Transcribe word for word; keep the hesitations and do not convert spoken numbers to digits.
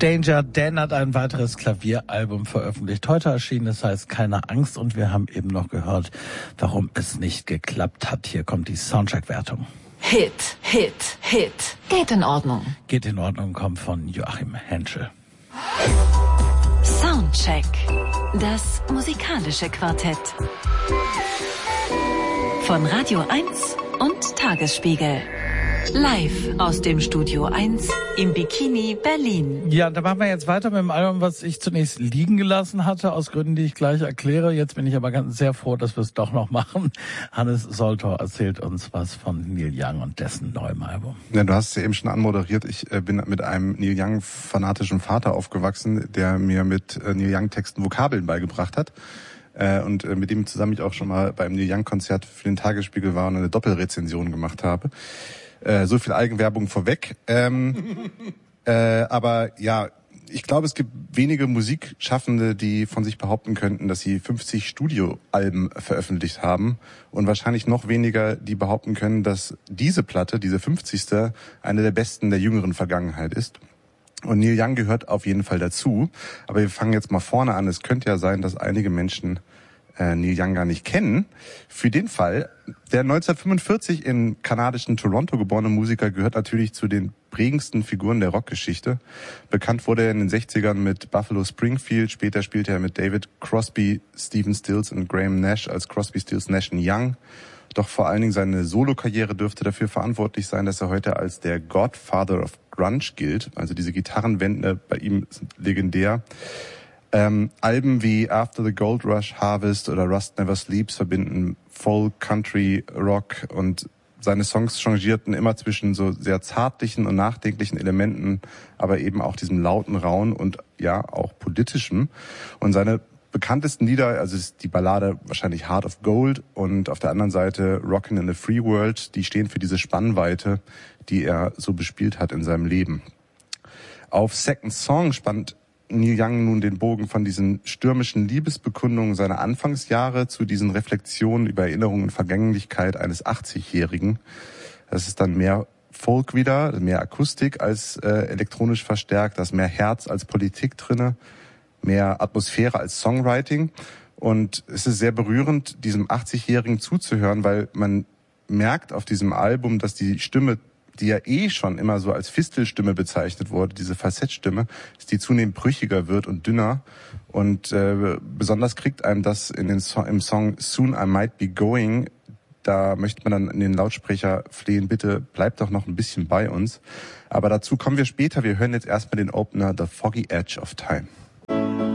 Danger Dan hat ein weiteres Klavieralbum veröffentlicht. Heute erschienen, das heißt Keine Angst, und wir haben eben noch gehört, warum es nicht geklappt hat. Hier kommt die Soundcheck-Wertung. Hit, Hit, Hit. Geht in Ordnung. Geht in Ordnung kommt von Joachim Henschel. Soundcheck. Das musikalische Quartett. Von Radio eins und Tagesspiegel. Live aus dem Studio eins im Bikini Berlin. Ja, da machen wir jetzt weiter mit dem Album, was ich zunächst liegen gelassen hatte, aus Gründen, die ich gleich erkläre. Jetzt bin ich aber ganz sehr froh, dass wir es doch noch machen. Hannes Soltor erzählt uns was von Neil Young und dessen neuem Album. Ja, du hast es ja eben schon anmoderiert. Ich äh, bin mit einem Neil Young-fanatischen Vater aufgewachsen, der mir mit äh, Neil Young-Texten Vokabeln beigebracht hat. Äh, und äh, mit dem zusammen ich auch schon mal beim Neil Young-Konzert für den Tagesspiegel war und eine Doppelrezension gemacht habe. Äh, so viel Eigenwerbung vorweg. Ähm, äh, aber ja, ich glaube, es gibt wenige Musikschaffende, die von sich behaupten könnten, dass sie fünfzig Studioalben veröffentlicht haben. Und wahrscheinlich noch weniger, die behaupten können, dass diese Platte, diese fünfzigste, eine der besten der jüngeren Vergangenheit ist. Und Neil Young gehört auf jeden Fall dazu. Aber wir fangen jetzt mal vorne an. Es könnte ja sein, dass einige Menschen äh, Neil Young gar nicht kennen. Für den Fall, der neunzehnhundertfünfundvierzig in kanadischen Toronto geborene Musiker gehört natürlich zu den prägendsten Figuren der Rockgeschichte. Bekannt wurde er in den sechzigern mit Buffalo Springfield. Später spielte er mit David Crosby, Stephen Stills und Graham Nash als Crosby, Stills, Nash und Young. Doch vor allen Dingen seine Solokarriere dürfte dafür verantwortlich sein, dass er heute als der Godfather of Grunge gilt. Also diese Gitarrenwände bei ihm sind legendär. Ähm, Alben wie After the Gold Rush, Harvest oder Rust Never Sleeps verbinden Folk, Country, Rock, und seine Songs changierten immer zwischen so sehr zärtlichen und nachdenklichen Elementen, aber eben auch diesem lauten, rauen und ja auch politischem. Und seine bekanntesten Lieder, also ist die Ballade wahrscheinlich Heart of Gold und auf der anderen Seite Rockin' in a Free World, die stehen für diese Spannweite, die er so bespielt hat in seinem Leben. Auf Second Song spannt Neil Young nun den Bogen von diesen stürmischen Liebesbekundungen seiner Anfangsjahre zu diesen Reflexionen über Erinnerungen und Vergänglichkeit eines achtzigjährigen. Das ist dann mehr Folk wieder, mehr Akustik als äh, elektronisch verstärkt, das mehr Herz als Politik drinne, mehr Atmosphäre als Songwriting. Und es ist sehr berührend, diesem achtzigjährigen zuzuhören, weil man merkt auf diesem Album, dass die Stimme, die ja eh schon immer so als Fistelstimme bezeichnet wurde, diese Falsettstimme, dass die zunehmend brüchiger wird und dünner. Und äh, besonders kriegt einem das in den so- im Song Soon I Might Be Going. Da möchte man dann in den Lautsprecher flehen, bitte bleibt doch noch ein bisschen bei uns. Aber dazu kommen wir später. Wir hören jetzt erstmal den Opener The Foggy Edge of Time.